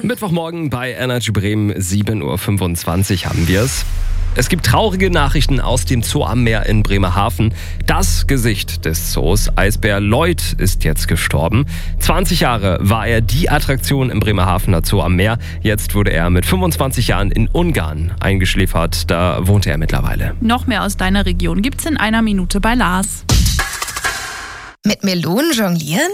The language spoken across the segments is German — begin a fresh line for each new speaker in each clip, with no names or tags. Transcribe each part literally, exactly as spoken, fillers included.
Mittwochmorgen bei Energy Bremen, sieben Uhr fünfundzwanzig haben wir es. Es gibt traurige Nachrichten aus dem Zoo am Meer in Bremerhaven. Das Gesicht des Zoos, Eisbär Lloyd, ist jetzt gestorben. zwanzig Jahre war er die Attraktion im Bremerhavener Zoo am Meer. Jetzt wurde er mit fünfundzwanzig Jahren in Ungarn eingeschläfert. Da wohnt er mittlerweile.
Noch mehr aus deiner Region gibt's in einer Minute bei Lars.
Mit Melonen jonglieren?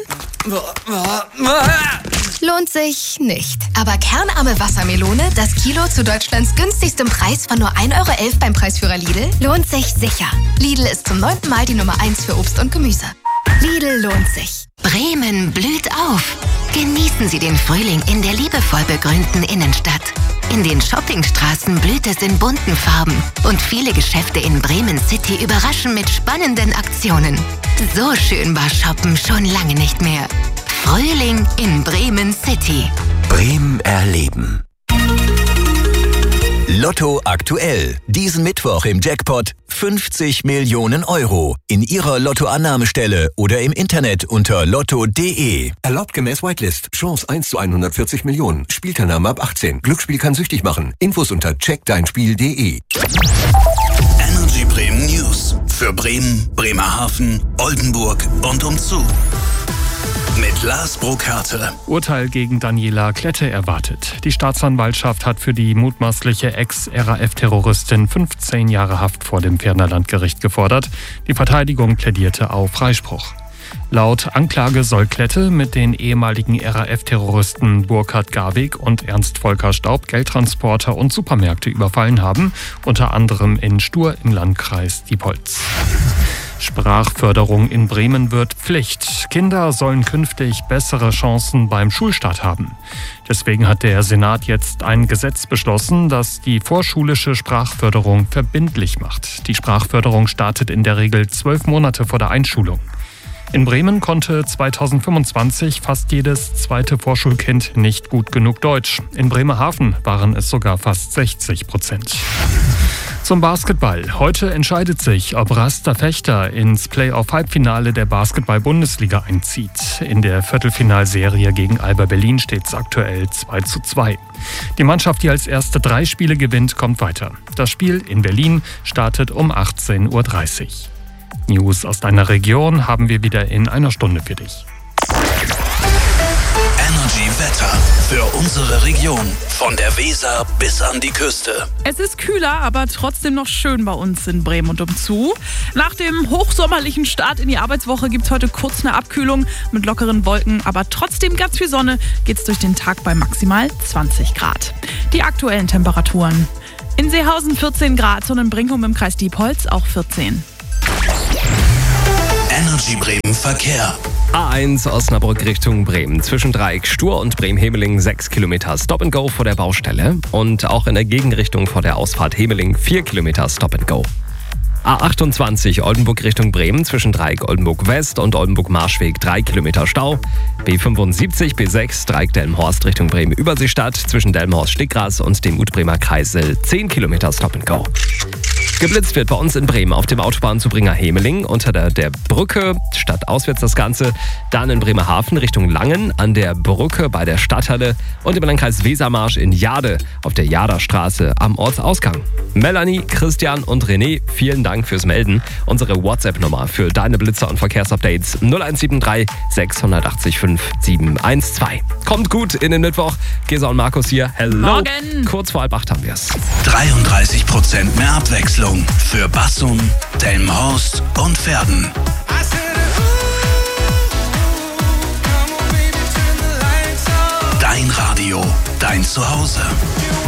Lohnt sich nicht. Aber kernarme Wassermelone, das Kilo zu Deutschlands günstigstem Preis von nur ein Euro elf beim Preisführer Lidl, lohnt sich sicher. Lidl ist zum neunten Mal die Nummer eins für Obst und Gemüse. Lidl lohnt sich.
Bremen blüht auf. Genießen Sie den Frühling in der liebevoll begrünten Innenstadt. In den Shoppingstraßen blüht es in bunten Farben. Und viele Geschäfte in Bremen City überraschen mit spannenden Aktionen. So schön war Shoppen schon lange nicht mehr. Frühling in Bremen City.
Bremen erleben. Lotto aktuell. Diesen Mittwoch im Jackpot fünfzig Millionen Euro. In Ihrer Lottoannahmestelle oder im Internet unter lotto punkt de.
Erlaubt gemäß Whitelist. Chance eins zu hundertvierzig Millionen. Spielteilnahme ab achtzehn. Glücksspiel kann süchtig machen. Infos unter check dein spiel punkt de.
Energy Bremen News. Für Bremen, Bremerhaven, Oldenburg und umzu. Mit Lars Burkhardt.
Urteil gegen Daniela Klette erwartet. Die Staatsanwaltschaft hat für die mutmaßliche Ex-R A F-Terroristin fünfzehn Jahre Haft vor dem Berner Landgericht gefordert. Die Verteidigung plädierte auf Freispruch. Laut Anklage soll Klette mit den ehemaligen R A F-Terroristen Burkhard Garwig und Ernst Volker Staub Geldtransporter und Supermärkte überfallen haben, unter anderem in Stur im Landkreis Diepholz. Sprachförderung in Bremen wird Pflicht. Kinder sollen künftig bessere Chancen beim Schulstart haben. Deswegen hat der Senat jetzt ein Gesetz beschlossen, das die vorschulische Sprachförderung verbindlich macht. Die Sprachförderung startet in der Regel zwölf Monate vor der Einschulung. In Bremen konnte zweitausendfünfundzwanzig fast jedes zweite Vorschulkind nicht gut genug Deutsch. In Bremerhaven waren es sogar fast sechzig Prozent. Zum Basketball. Heute entscheidet sich, ob Raster Fechter ins Playoff-Halbfinale der Basketball-Bundesliga einzieht. In der Viertelfinalserie gegen Alba Berlin steht es aktuell zwei zu zwei. Die Mannschaft, die als erste drei Spiele gewinnt, kommt weiter. Das Spiel in Berlin startet um achtzehn Uhr dreißig. News aus deiner Region haben wir wieder in einer Stunde für dich.
Energy Wetter für unsere Region. Von der Weser bis an die Küste.
Es ist kühler, aber trotzdem noch schön bei uns in Bremen und umzu. Nach dem hochsommerlichen Start in die Arbeitswoche gibt es heute kurz eine Abkühlung mit lockeren Wolken, aber trotzdem ganz viel Sonne geht's durch den Tag bei maximal zwanzig Grad. Die aktuellen Temperaturen. In Seehausen vierzehn Grad und in Brinkum im Kreis Diepholz auch vierzehn.
Energy Bremen Verkehr.
A eins Osnabrück Richtung Bremen. Zwischen Dreieck Stur und Bremen-Hemeling sechs Kilometer Stop and Go vor der Baustelle. Und auch in der Gegenrichtung vor der Ausfahrt Hemeling vier Kilometer Stop and Go. A achtundzwanzig Oldenburg Richtung Bremen. Zwischen Dreieck Oldenburg West und Oldenburg Marschweg drei Kilometer Stau. B fünfundsiebzig B sechs Dreieck Delmenhorst Richtung Bremen Überseestadt. Zwischen Delmenhorst Stegras und dem Utbremer Kreisel zehn Kilometer Stop and Go. Geblitzt wird bei uns in Bremen auf dem Autobahnzubringer Hemeling unter der, der Brücke, stadtauswärts das Ganze. Dann in Bremerhaven Richtung Langen an der Brücke bei der Stadthalle und im Landkreis Wesermarsch in Jade auf der Jaderstraße am Ortsausgang. Melanie, Christian und René, vielen Dank fürs Melden. Unsere WhatsApp-Nummer für deine Blitzer und Verkehrsupdates null eins sieben drei sechs acht fünf sieben eins zwei. Kommt gut in den Mittwoch. Gesa und Markus hier. Hello.
Morgen.
Kurz vor halb acht haben wir es.
dreiunddreißig Prozent mehr Abwechslung für Bassum, Delmenhorst und Verden. Dein Radio, dein Zuhause.